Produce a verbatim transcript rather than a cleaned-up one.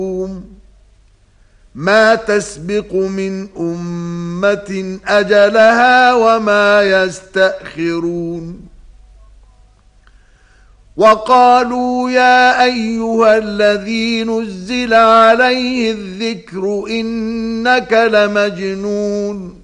ما تسبق من أمة أجلها وما يستأخرون وقالوا يا أيها الذي نزل عليه الذكر إنك لمجنون